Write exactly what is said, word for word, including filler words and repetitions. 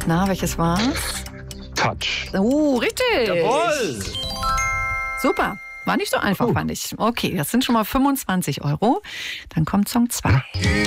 Na, welches war's? Touch. Oh, richtig. Jawohl. Super. War nicht so einfach, Oh. fand ich. Okay, das sind schon mal fünfundzwanzig Euro. Dann kommt Song zwei.